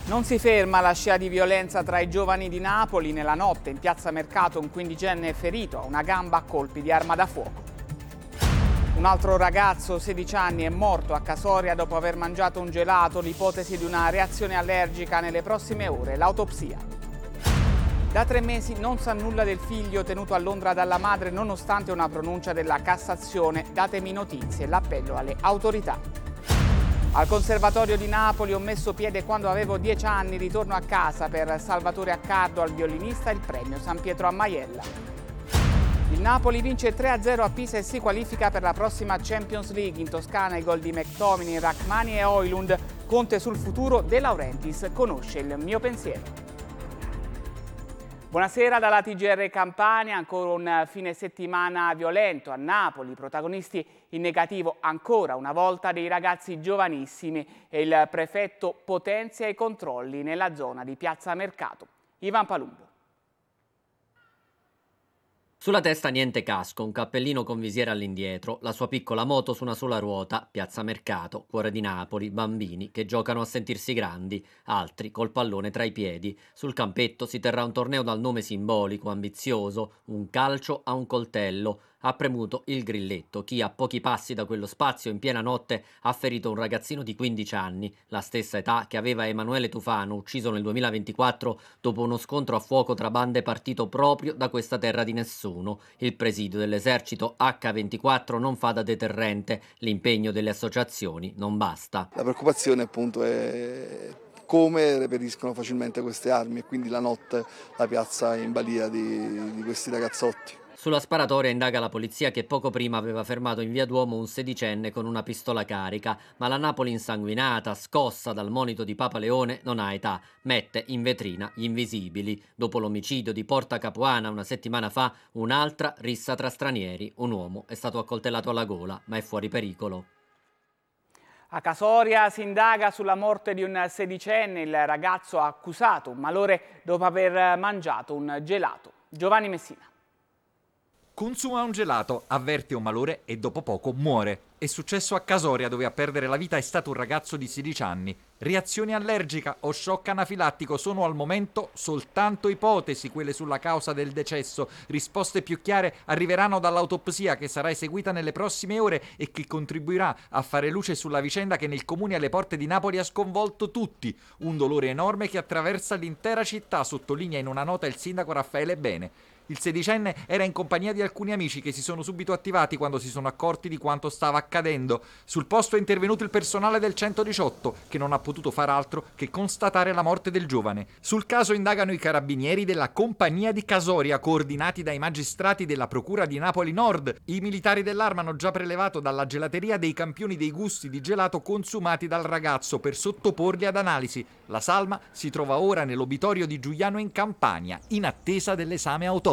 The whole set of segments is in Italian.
Non si ferma la scia di violenza tra i giovani di Napoli. Nella notte in piazza Mercato un quindicenne è ferito a una gamba a colpi di arma da fuoco. Un altro ragazzo, 16 anni, è morto a Casoria dopo aver mangiato un gelato. L'ipotesi di una reazione allergica nelle prossime ore. L'autopsia. Da 3 mesi non sa nulla del figlio tenuto a Londra dalla madre nonostante una pronuncia della Cassazione. Datemi notizie. L'appello alle autorità. Al Conservatorio di Napoli ho messo piede quando avevo 10 anni, ritorno a casa per Salvatore Accardo, al violinista il premio San Pietro a Maiella. Il Napoli vince 3-0 a Pisa e si qualifica per la prossima Champions League. In Toscana i gol di McTominay, Rachmani e Højlund. Conte sul futuro De Laurentiis conosce il mio pensiero. Buonasera dalla TGR Campania, ancora un fine settimana violento a Napoli, protagonisti in negativo ancora una volta dei ragazzi giovanissimi e il prefetto potenzia i controlli nella zona di Piazza Mercato. Ivan Palumbo. Sulla testa niente casco, un cappellino con visiera all'indietro, la sua piccola moto su una sola ruota, Piazza Mercato, cuore di Napoli, bambini che giocano a sentirsi grandi, altri col pallone tra i piedi. Sul campetto si terrà un torneo dal nome simbolico, ambizioso, un calcio a un coltello. Ha premuto il grilletto. Chi a pochi passi da quello spazio in piena notte ha ferito un ragazzino di 15 anni, la stessa età che aveva Emanuele Tufano, ucciso nel 2024 dopo uno scontro a fuoco tra bande partito proprio da questa terra di nessuno. Il presidio dell'esercito H24 non fa da deterrente, l'impegno delle associazioni non basta. La preoccupazione appunto è come reperiscono facilmente queste armi e quindi la notte la piazza è in balia di questi ragazzotti. Sulla sparatoria indaga la polizia che poco prima aveva fermato in via Duomo un sedicenne con una pistola carica, ma la Napoli insanguinata, scossa dal monito di Papa Leone, non ha età, mette in vetrina gli invisibili. Dopo l'omicidio di Porta Capuana una settimana fa, un'altra rissa tra stranieri, un uomo è stato accoltellato alla gola, ma è fuori pericolo. A Casoria si indaga sulla morte di un sedicenne, il ragazzo ha accusato un malore dopo aver mangiato un gelato. Giovanni Messina. Consuma un gelato, avverte un malore e dopo poco muore. È successo a Casoria, dove a perdere la vita è stato un ragazzo di 16 anni. Reazione allergica o shock anafilattico sono al momento soltanto ipotesi, quelle sulla causa del decesso. Risposte più chiare arriveranno dall'autopsia che sarà eseguita nelle prossime ore e che contribuirà a fare luce sulla vicenda che nel comune alle porte di Napoli ha sconvolto tutti. Un dolore enorme che attraversa l'intera città, sottolinea in una nota il sindaco Raffaele Bene. Il sedicenne era in compagnia di alcuni amici che si sono subito attivati quando si sono accorti di quanto stava accadendo. Sul posto è intervenuto il personale del 118, che non ha potuto far altro che constatare la morte del giovane. Sul caso indagano i carabinieri della compagnia di Casoria, coordinati dai magistrati della Procura di Napoli Nord. I militari dell'Arma hanno già prelevato dalla gelateria dei campioni dei gusti di gelato consumati dal ragazzo per sottoporli ad analisi. La salma si trova ora nell'obitorio di Giuliano in Campania, in attesa dell'esame autoptico.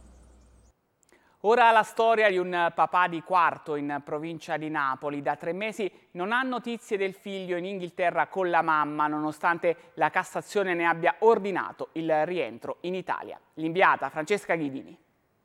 Ora la storia di un papà di Quarto in provincia di Napoli. Da 3 mesi non ha notizie del figlio in Inghilterra con la mamma, nonostante la Cassazione ne abbia ordinato il rientro in Italia. L'inviata Francesca Ghidini.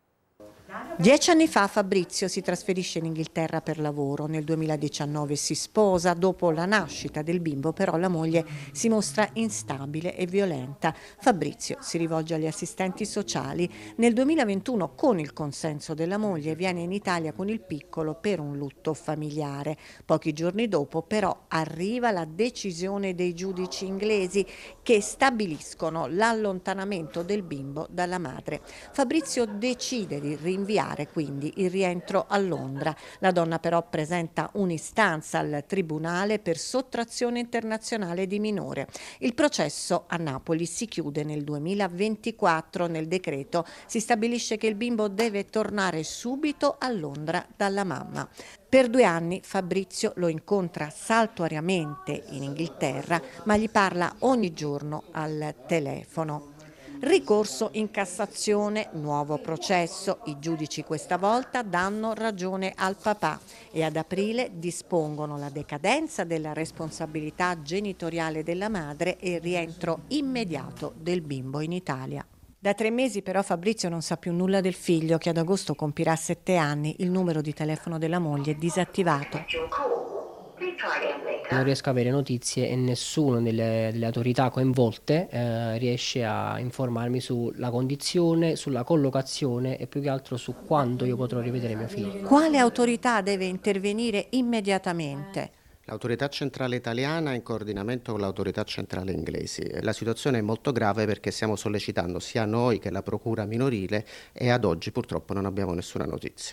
10 anni fa Fabrizio si trasferisce in Inghilterra per lavoro. Nel 2019 si sposa. Dopo la nascita del bimbo però la moglie si mostra instabile e violenta. Fabrizio si rivolge agli assistenti sociali. Nel 2021, con il consenso della moglie, viene in Italia con il piccolo per un lutto familiare. Pochi giorni dopo però arriva la decisione dei giudici inglesi che stabiliscono l'allontanamento del bimbo dalla madre. Fabrizio decide di rinviare quindi il rientro a Londra. La donna però presenta un'istanza al tribunale per sottrazione internazionale di minore. Il processo a Napoli si chiude nel 2024. Nel decreto si stabilisce che il bimbo deve tornare subito a Londra dalla mamma. Per 2 anni Fabrizio lo incontra saltuariamente in Inghilterra, ma gli parla ogni giorno al telefono. Ricorso in Cassazione, nuovo processo. I giudici questa volta danno ragione al papà e ad aprile dispongono la decadenza della responsabilità genitoriale della madre e il rientro immediato del bimbo in Italia. Da 3 mesi però Fabrizio non sa più nulla del figlio, che ad agosto compirà 7 anni. Il numero di telefono della moglie è disattivato. Non riesco a avere notizie e nessuno delle autorità coinvolte riesce a informarmi sulla condizione, sulla collocazione e più che altro su quando io potrò rivedere mio figlio. Quale autorità deve intervenire immediatamente? L'autorità centrale italiana in coordinamento con l'autorità centrale inglese. La situazione è molto grave perché stiamo sollecitando sia noi che la procura minorile e ad oggi purtroppo non abbiamo nessuna notizia.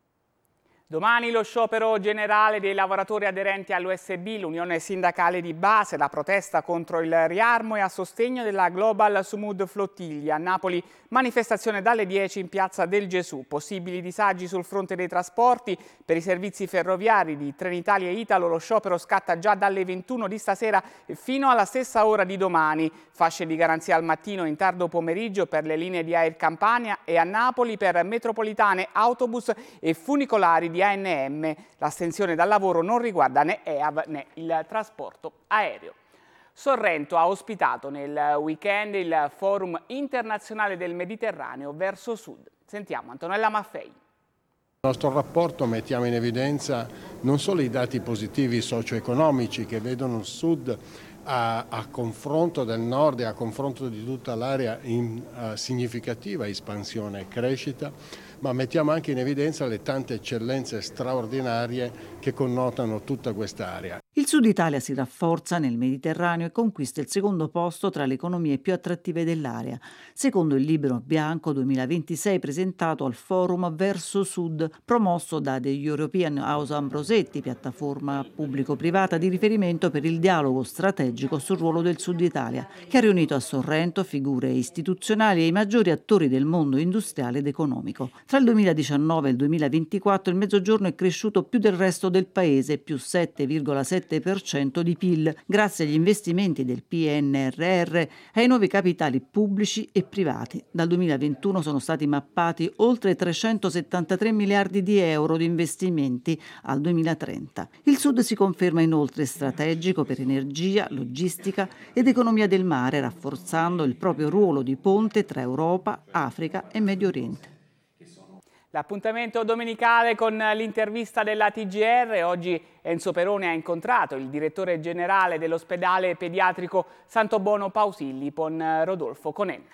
Domani lo sciopero generale dei lavoratori aderenti all'USB, l'unione sindacale di base, la protesta contro il riarmo e a sostegno della Global Sumud Flottiglia. A Napoli manifestazione dalle 10 in Piazza del Gesù. Possibili disagi sul fronte dei trasporti per i servizi ferroviari di Trenitalia e Italo. Lo sciopero scatta già dalle 21 di stasera fino alla stessa ora di domani. Fasce di garanzia al mattino e in tardo pomeriggio per le linee di Air Campania e a Napoli per metropolitane, autobus e funicolari di ANM. L'astensione dal lavoro non riguarda né EAV né il trasporto aereo. Sorrento ha ospitato nel weekend il Forum internazionale del Mediterraneo verso sud. Sentiamo Antonella Maffei. Nel nostro rapporto mettiamo in evidenza non solo i dati positivi socio-economici che vedono il sud a confronto del nord e a confronto di tutta l'area in significativa espansione e crescita, ma mettiamo anche in evidenza le tante eccellenze straordinarie che connotano tutta quest'area. Il Sud Italia si rafforza nel Mediterraneo e conquista il secondo posto tra le economie più attrattive dell'area, secondo il Libro Bianco 2026 presentato al Forum Verso Sud, promosso da The European House Ambrosetti, piattaforma pubblico-privata di riferimento per il dialogo strategico sul ruolo del Sud Italia, che ha riunito a Sorrento figure istituzionali e i maggiori attori del mondo industriale ed economico. Tra il 2019 e il 2024 il Mezzogiorno è cresciuto più del resto del paese, più 7,7% di PIL, grazie agli investimenti del PNRR e ai nuovi capitali pubblici e privati. Dal 2021 sono stati mappati oltre 373 miliardi di euro di investimenti al 2030. Il Sud si conferma inoltre strategico per energia, logistica ed economia del mare, rafforzando il proprio ruolo di ponte tra Europa, Africa e Medio Oriente. L'appuntamento domenicale con l'intervista della TGR. Oggi Enzo Perone ha incontrato il direttore generale dell'ospedale pediatrico Santobono Pausilli con Rodolfo Conenna.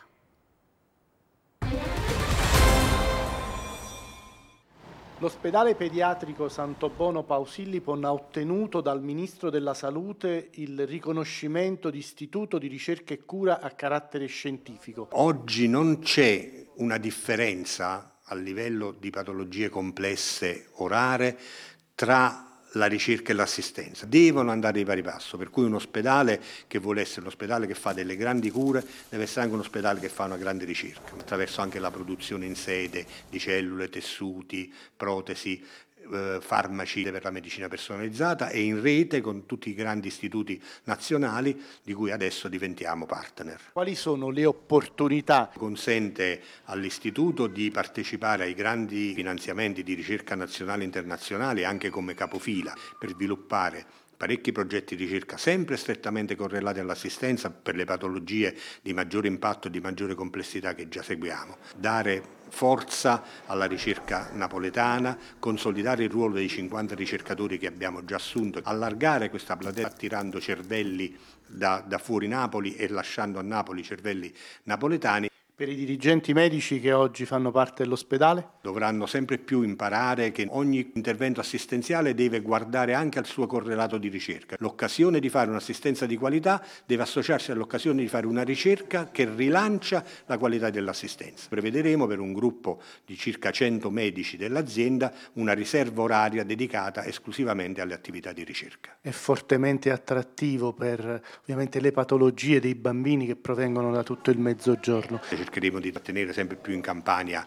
L'ospedale pediatrico Santobono Pausilipon ha ottenuto dal Ministro della Salute il riconoscimento di istituto di ricerca e cura a carattere scientifico. Oggi non c'è una differenza a livello di patologie complesse o rare tra la ricerca e l'assistenza. Devono andare di pari passo, per cui un ospedale che vuole essere un ospedale che fa delle grandi cure deve essere anche un ospedale che fa una grande ricerca, attraverso anche la produzione in sede di cellule, tessuti, protesi, farmaci per la medicina personalizzata e in rete con tutti i grandi istituti nazionali di cui adesso diventiamo partner. Quali sono le opportunità? Consente all'istituto di partecipare ai grandi finanziamenti di ricerca nazionale e internazionale anche come capofila per sviluppare parecchi progetti di ricerca sempre strettamente correlati all'assistenza per le patologie di maggiore impatto e di maggiore complessità che già seguiamo. Dare forza alla ricerca napoletana, consolidare il ruolo dei 50 ricercatori che abbiamo già assunto, allargare questa platea attirando cervelli da fuori Napoli e lasciando a Napoli cervelli napoletani. Per i dirigenti medici che oggi fanno parte dell'ospedale? Dovranno sempre più imparare che ogni intervento assistenziale deve guardare anche al suo correlato di ricerca. L'occasione di fare un'assistenza di qualità deve associarsi all'occasione di fare una ricerca che rilancia la qualità dell'assistenza. Prevederemo per un gruppo di circa 100 medici dell'azienda una riserva oraria dedicata esclusivamente alle attività di ricerca. È fortemente attrattivo per ovviamente le patologie dei bambini che provengono da tutto il Mezzogiorno. Cercheremo di tenere sempre più in Campania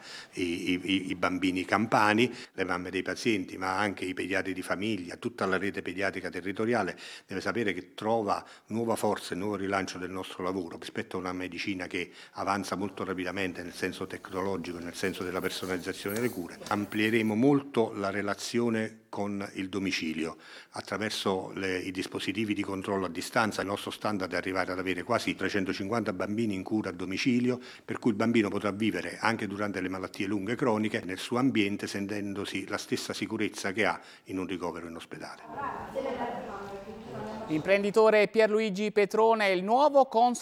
i bambini campani, le mamme dei pazienti, ma anche i pediatri di famiglia, tutta la rete pediatrica territoriale deve sapere che trova nuova forza e nuovo rilancio del nostro lavoro rispetto a una medicina che avanza molto rapidamente nel senso tecnologico, nel senso della personalizzazione delle cure. Amplieremo molto la relazione con il domicilio. Attraverso i dispositivi di controllo a distanza il nostro standard è arrivare ad avere quasi 350 bambini in cura a domicilio, per cui il bambino potrà vivere anche durante le malattie lunghe croniche nel suo ambiente, sentendosi la stessa sicurezza che ha in un ricovero in ospedale. L'imprenditore Pierluigi Petrone è il nuovo console